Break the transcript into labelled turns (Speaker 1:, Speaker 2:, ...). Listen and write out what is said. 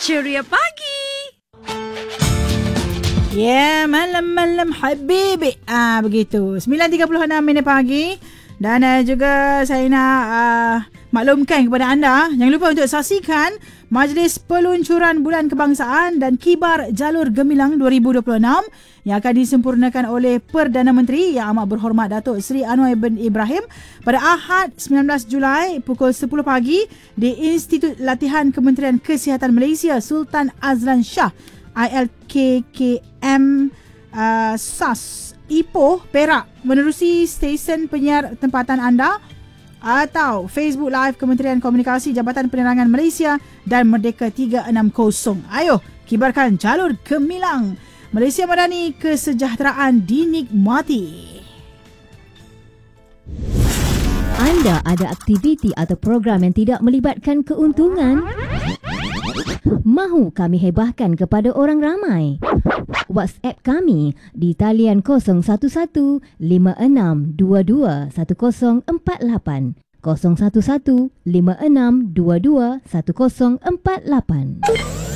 Speaker 1: Ceria Pagi.
Speaker 2: Malam-malam habibi. Begitu. 9.36 minit pagi. Dan juga saya nak maklumkan kepada anda, jangan lupa untuk saksikan Majlis Peluncuran Bulan Kebangsaan dan Kibar Jalur Gemilang 2026 yang akan disempurnakan oleh Perdana Menteri Yang Amat Berhormat Datuk Seri Anwar bin Ibrahim pada Ahad 19 Julai pukul 10 pagi di Institut Latihan Kementerian Kesihatan Malaysia Sultan Azlan Shah ILKKM SAS Ipoh, Perak, menerusi stesen penyiar tempatan anda atau Facebook Live Kementerian Komunikasi Jabatan Penerangan Malaysia dan Merdeka 360. Ayo, kibarkan jalur gemilang. Malaysia Madani, kesejahteraan dinikmati.
Speaker 3: Anda ada aktiviti atau program yang tidak melibatkan keuntungan? Mahu kami hebahkan kepada orang ramai? WhatsApp kami di talian 011 5622 1048 011 5622 1048.